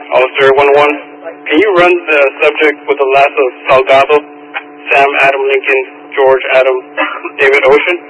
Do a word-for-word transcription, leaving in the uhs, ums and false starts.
Officer one one, can you run the subject with the last of Salgado, Sam Adam Lincoln, George Adam, David Ocean?